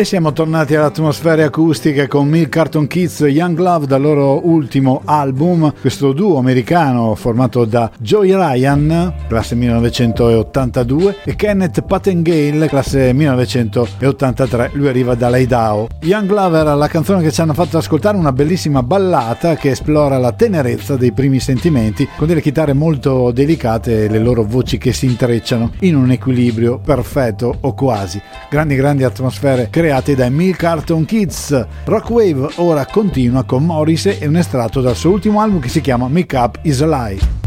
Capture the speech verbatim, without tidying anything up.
E siamo tornati alle atmosfere acustiche con Milk Carton Kids Young Love dal loro ultimo album, questo duo americano formato da Joey Ryan, classe millenovecentottantadue, e Kenneth Patengale, classe millenovecentottantatré, lui arriva dall'Idaho. Young Love era la canzone che ci hanno fatto ascoltare, una bellissima ballata che esplora la tenerezza dei primi sentimenti con delle chitarre molto delicate e le loro voci che si intrecciano in un equilibrio perfetto o quasi. Grandi grandi atmosfere create dai Milk Carton Kids. Rockwave ora continua con Morrissey e un estratto dal suo ultimo album che si chiama Make Up Is a Lie.